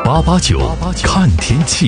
889看天气。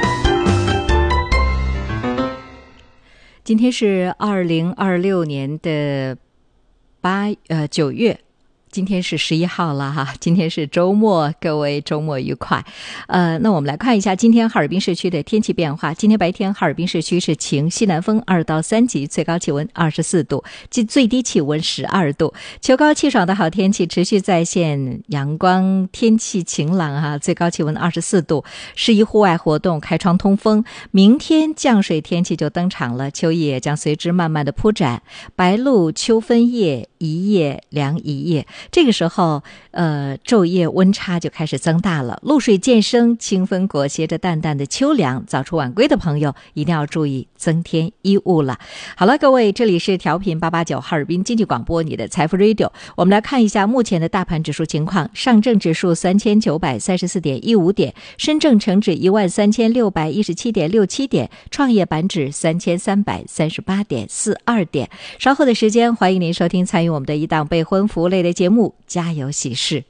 今天是2026年的9月，今天是11号了哈，今天是周末，各位周末愉快。那我们来看一下今天哈尔滨市区的天气变化。今天白天哈尔滨市区是晴，西南风2到3级，最高气温24度，最低气温12度，秋高气爽的好天气持续再现，阳光天气晴朗哈，最高气温24度，适宜户外活动，开窗通风。明天降水天气就登场了，秋意也将随之慢慢的铺展，白露秋分夜，一夜凉一夜。这个时候昼夜温差就开始增大了，露水渐生，清风裹挟着淡淡的秋凉，早出晚归的朋友一定要注意增添衣物了。好了，各位，这里是调频889哈尔滨经济广播，你的财富 Radio。 我们来看一下目前的大盘指数情况。上证指数3934.15点，深证成指13617.67点，创业板指3338.42点。稍后的时间，欢迎您收听参与我们的一档备婚服务类的节目，家有喜事。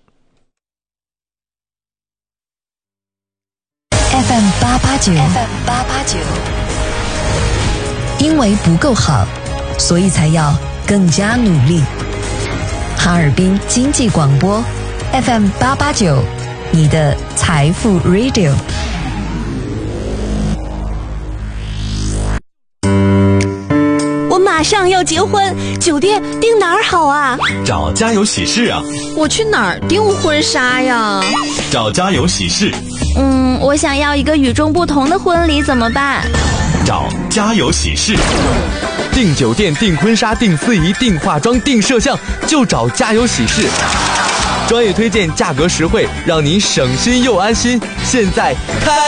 FM889，因为不够好，所以才要更加努力。哈尔滨经济广播 FM889，你的财富 Radio。 马上要结婚，酒店订哪儿好啊？ 找家有喜事啊。 我去哪儿订婚纱呀？ 找家有喜事。 我想要一个与众不同的婚礼，怎么办？ 找家有喜事。 订酒店、订婚纱、订司仪、订化妆、订摄像，就找家有喜事。专业推荐，价格实惠，让您省心又安心。现在开